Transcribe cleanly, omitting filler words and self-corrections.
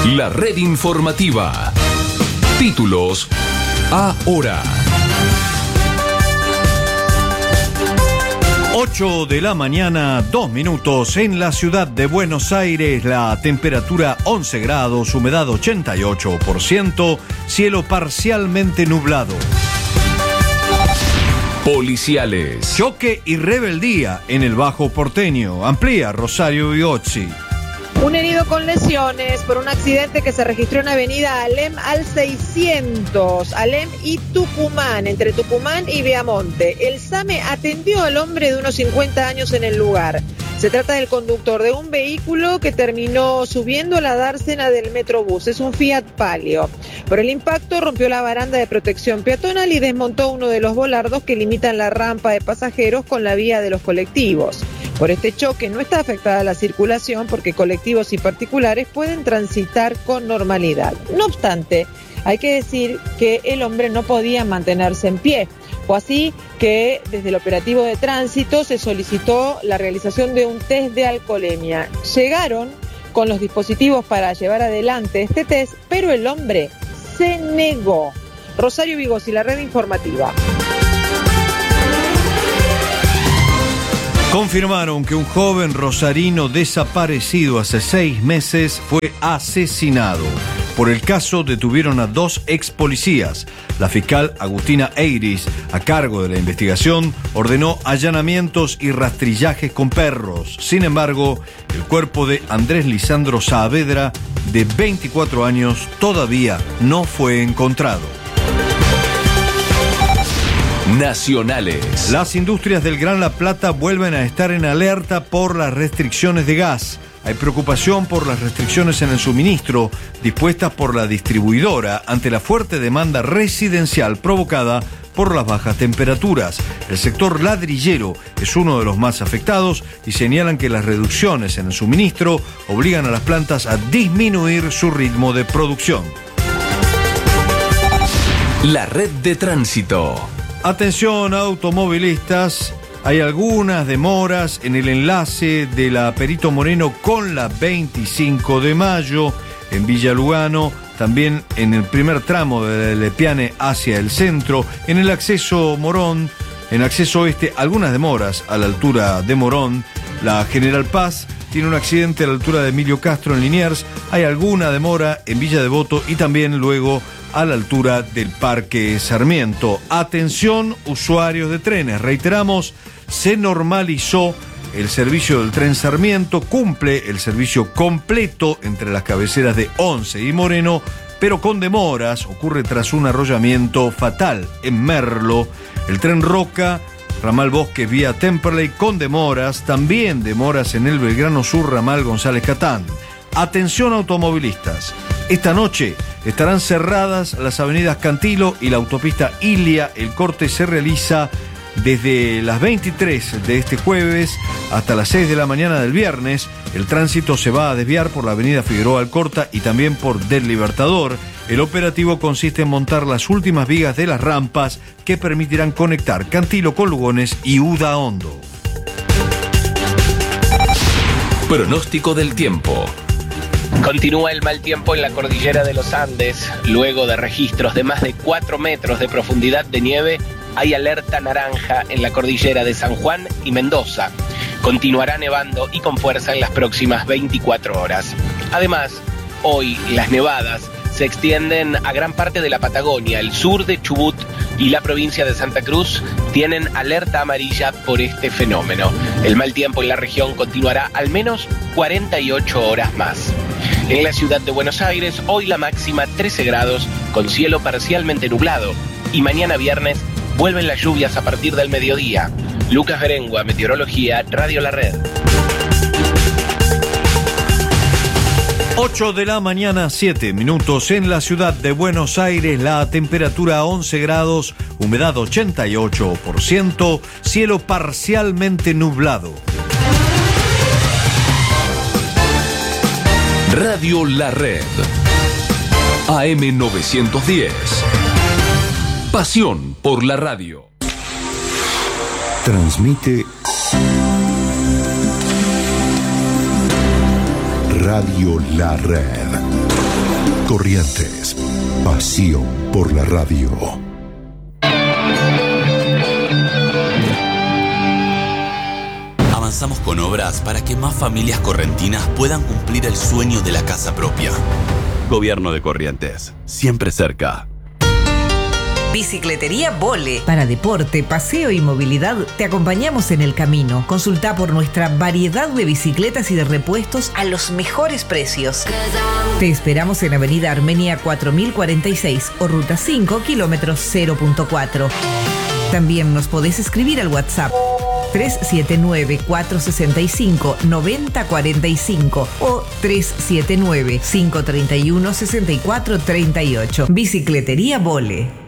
La red informativa. Títulos ahora. 8 de la mañana, 2 minutos. En la ciudad de Buenos Aires, la temperatura 11 grados, humedad 88%, cielo parcialmente nublado. Policiales. Choque y rebeldía en el Bajo Porteño. Amplía Rosario Vigozzi. Un herido con lesiones por un accidente que se registró en avenida Alem al 600, Alem y Tucumán, entre Tucumán y Viamonte. El SAME atendió al hombre de unos 50 años en el lugar. Se trata del conductor de un vehículo que terminó subiendo la dársena del Metrobús. Es un Fiat Palio. Por el impacto rompió la baranda de protección peatonal y desmontó uno de los volardos que limitan la rampa de pasajeros con la vía de los colectivos. Por este choque no está afectada la circulación porque colectivos y particulares pueden transitar con normalidad. No obstante, hay que decir que el hombre no podía mantenerse en pie. Fue así que desde el operativo de tránsito se solicitó la realización de un test de alcoholemia. Llegaron con los dispositivos para llevar adelante este test, pero el hombre se negó. Rosario Vigozzi, la red informativa. Confirmaron que un joven rosarino desaparecido hace 6 meses fue asesinado. Por el caso detuvieron a 2 ex policías. La fiscal Agustina Eiris, a cargo de la investigación, ordenó allanamientos y rastrillajes con perros. Sin embargo, el cuerpo de Andrés Lisandro Saavedra, de 24 años, todavía no fue encontrado. Nacionales. Las industrias del Gran La Plata vuelven a estar en alerta por las restricciones de gas. Hay preocupación por las restricciones en el suministro dispuestas por la distribuidora ante la fuerte demanda residencial provocada por las bajas temperaturas. El sector ladrillero es uno de los más afectados y señalan que las reducciones en el suministro obligan a las plantas a disminuir su ritmo de producción. La red de tránsito. Atención automovilistas, hay algunas demoras en el enlace de la Perito Moreno con la 25 de mayo en Villa Lugano, también en el primer tramo de Lepiane hacia el centro, en el acceso Morón, en acceso oeste, algunas demoras a la altura de Morón. La General Paz tiene un accidente a la altura de Emilio Castro en Liniers, hay alguna demora en Villa Devoto y también luego a la altura del Parque Sarmiento. Atención, usuarios de trenes. Reiteramos, se normalizó el servicio del tren Sarmiento, cumple el servicio completo entre las cabeceras de Once y Moreno, pero con demoras. Ocurre tras un arrollamiento fatal en Merlo. El tren Roca, ramal Bosques vía Temperley, con demoras. También demoras en el Belgrano Sur, ramal González Catán. Atención automovilistas. Esta noche estarán cerradas las avenidas Cantilo y la autopista Ilia. El corte se realiza desde las 23 de este jueves hasta las 6 de la mañana del viernes. El tránsito se va a desviar por la avenida Figueroa Alcorta y también por Del Libertador. El operativo consiste en montar las últimas vigas de las rampas que permitirán conectar Cantilo con Lugones y Uda Hondo. Pronóstico del tiempo. Continúa el mal tiempo en la cordillera de los Andes. Luego de registros de más de 4 metros de profundidad de nieve, hay alerta naranja en la cordillera de San Juan y Mendoza. Continuará nevando y con fuerza en las próximas 24 horas. Además, hoy las nevadas se extienden a gran parte de la Patagonia. El sur de Chubut y la provincia de Santa Cruz tienen alerta amarilla por este fenómeno. El mal tiempo en la región continuará al menos 48 horas más. En la ciudad de Buenos Aires, hoy la máxima 13 grados con cielo parcialmente nublado. Y mañana viernes vuelven las lluvias a partir del mediodía. Lucas Berengua, Meteorología, Radio La Red. 8 de la mañana, 7 minutos. En la ciudad de Buenos Aires, la temperatura 11 grados, humedad 88%, cielo parcialmente nublado. Radio La Red. AM 910. Pasión por la radio. Transmite Radio La Red. Corrientes, pasión por la radio. Avanzamos con obras para que más familias correntinas puedan cumplir el sueño de la casa propia. Gobierno de Corrientes, siempre cerca. Bicicletería Vole. Para deporte, paseo y movilidad, te acompañamos en el camino. Consulta por nuestra variedad de bicicletas y de repuestos a los mejores precios. Te esperamos en Avenida Armenia 4046 o Ruta 5, kilómetros 0.4. También nos podés escribir al WhatsApp 379-465-9045 o 379-531-6438. Bicicletería Vole.